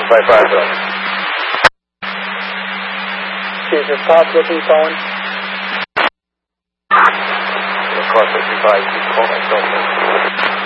155, sir. Is your stop looking phone? Car 55, you call myself.